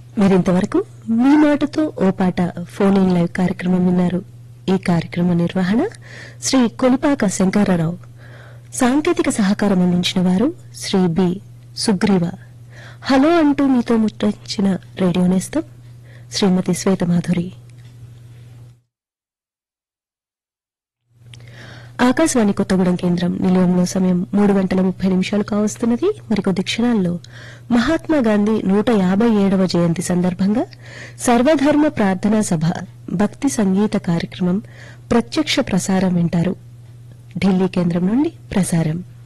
మీరింతవరకు మీ మాటతో ఓ పాట ఫోన్ ఇన్ లైవ్ కార్యక్రమం విన్నారు. ఈ కార్యక్రమ నిర్వహణ శ్రీ కొలిపాక శంకరరావు. సాంకేతిక సహకారం అందించిన వారు శ్రీ బి సుగ్రీవ. హలో అంటూ మీతో ముచ్చటించిన రేడియో నేస్తం శ్రీమతి శ్వేతమాధురి. ఆకాశవాణి కొత్తగూడెం కేంద్రం నిలయంలో సమయం 3:30 కావస్తున్నది. మరికొద్ది క్షణాల్లో మహాత్మాగాంధీ 157వ జయంతి సందర్భంగా సర్వధర్మ ప్రార్థనా సభ భక్తి సంగీత కార్యక్రమం ప్రత్యక్ష ప్రసారం వింటారు. ఢిల్లీ కేంద్రం నుండి ప్రసారం.